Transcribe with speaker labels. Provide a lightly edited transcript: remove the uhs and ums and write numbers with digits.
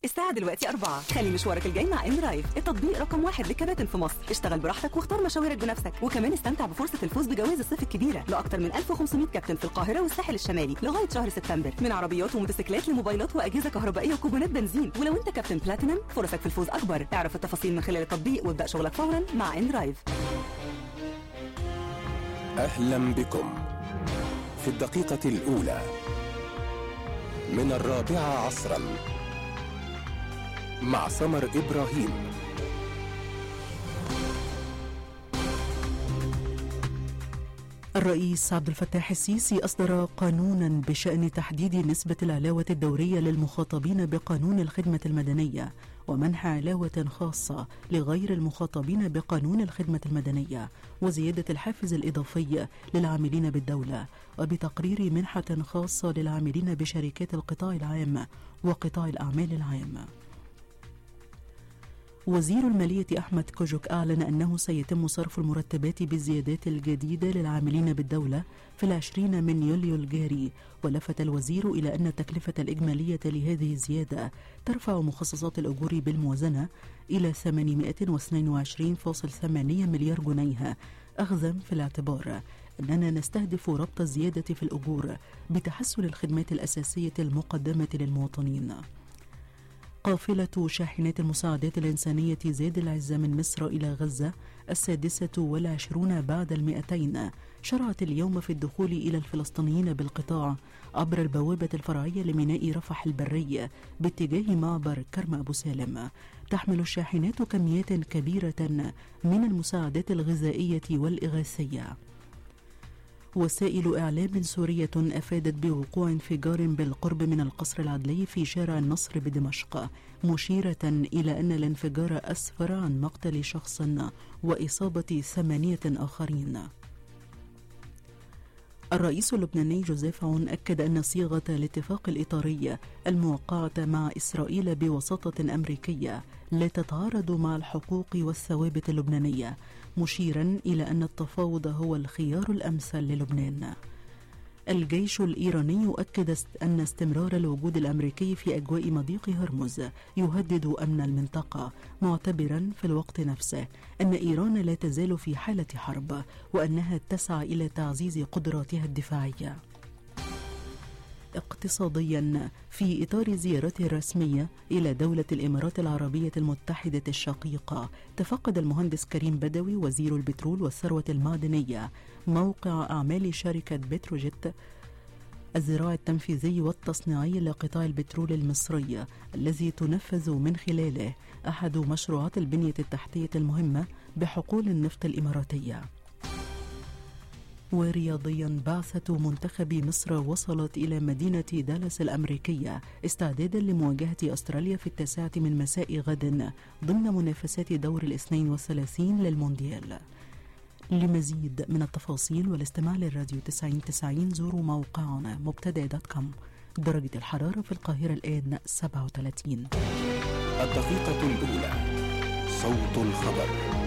Speaker 1: الساعة دلوقتي 4. خلي مشوارك الجاي مع إندرايف، التطبيق رقم 1 للكباتن في مصر. اشتغل براحتك واختار مشاويرك بنفسك، وكمان استمتع بفرصة الفوز بجوائز الصيف الكبيرة لأكثر من 1500 كابتن في القاهرة والساحل الشمالي لغاية شهر سبتمبر، من عربيات وموتوسيكلات لموبايلات وأجهزة كهربائية وكوبونات بنزين. ولو أنت كابتن بلاتينم فرصك في الفوز أكبر. اعرف التفاصيل من خلال التطبيق وابدأ شغلك فورا مع إندرايف.
Speaker 2: أهلا بكم في الدقيقة الأولى من 4 عصرا مع سمر إبراهيم.
Speaker 3: الرئيس عبد الفتاح السيسي أصدر قانونا بشأن تحديد نسبة العلاوة الدورية للمخاطبين بقانون الخدمة المدنية ومنح علاوة خاصة لغير المخاطبين بقانون الخدمة المدنية، وزيادة الحافز الإضافي للعاملين بالدولة، وبتقرير منحة خاصة للعاملين بشركات القطاع العام وقطاع الأعمال العام. وزير المالية أحمد كوجوك أعلن أنه سيتم صرف المرتبات بالزيادات الجديدة للعاملين بالدولة في 20 من يوليو الجاري، ولفت الوزير إلى أن التكلفة الإجمالية لهذه الزيادة ترفع مخصصات الأجور بالموازنة إلى 822.8 مليار جنيه، أخذا في الاعتبار أننا نستهدف ربط الزيادة في الأجور بتحسن الخدمات الأساسية المقدمة للمواطنين. قافلة شاحنات المساعدات الإنسانية زاد العزة من مصر إلى غزة 26 بعد 200 شرعت اليوم في الدخول إلى الفلسطينيين بالقطاع عبر البوابة الفرعية لميناء رفح البري باتجاه معبر كرم أبو سالم. تحمل الشاحنات كميات كبيرة من المساعدات الغذائية والإغاثية. وسائل إعلام سورية أفادت بوقوع انفجار بالقرب من القصر العدلي في شارع النصر بدمشق، مشيرة إلى أن الانفجار أسفر عن مقتل شخص وإصابة 8 آخرين. الرئيس اللبناني جوزيف عون أكد أن صيغة الاتفاق الإطاري الموقعة مع إسرائيل بوساطة أمريكية لا تتعارض مع الحقوق والثوابت اللبنانية، مشيرا إلى أن التفاوض هو الخيار الأمثل للبنان. الجيش الإيراني يؤكد أن استمرار الوجود الأمريكي في أجواء مضيق هرمز يهدد أمن المنطقة، معتبرا في الوقت نفسه أن إيران لا تزال في حالة حرب وأنها تسعى إلى تعزيز قدراتها الدفاعية. اقتصاديا، في إطار زيارته الرسمية إلى دولة الإمارات العربية المتحدة الشقيقة، تفقد المهندس كريم بدوي وزير البترول والثروة المعدنية موقع أعمال شركة بتروجيت الزراعي التنفيذي والتصنيعي لقطاع البترول المصري، الذي تنفذ من خلاله أحد مشروعات البنية التحتية المهمة بحقول النفط الإماراتية. ورياضيا، بعثة منتخب مصر وصلت إلى مدينة دالاس الأمريكية استعدادا لمواجهة أستراليا في 9 من مساء غد ضمن منافسات دور 32 للمونديال. لمزيد من التفاصيل والاستماع للراديو 90 زوروا موقعنا مبتدأ.com. درجة الحرارة في القاهرة الآن 37.
Speaker 2: الدقيقة الأولى، صوت الخبر.